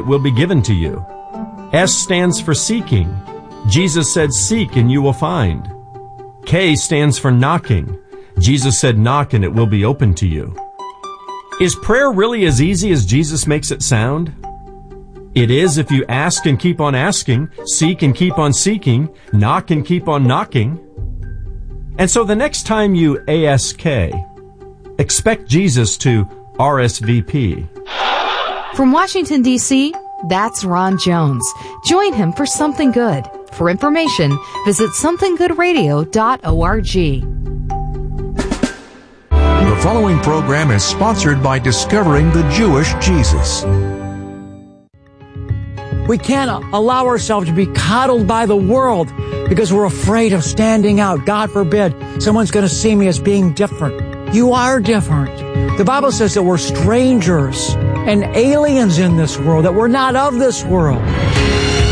will be given to you. S stands for seeking. Jesus said, seek and you will find. K stands for knocking. Jesus said, knock and it will be open to you. Is prayer really as easy as Jesus makes it sound? It is if you ask and keep on asking, seek and keep on seeking, knock and keep on knocking. And so the next time you ask, expect Jesus to RSVP. From Washington, D.C., that's Ron Jones. Join him for Something Good. For information, visit somethinggoodradio.org. The following program is sponsored by Discovering the Jewish Jesus. We can't allow ourselves to be coddled by the world because we're afraid of standing out. God forbid someone's going to see me as being different. You are different. The Bible says that we're strangers and aliens in this world, that we're not of this world.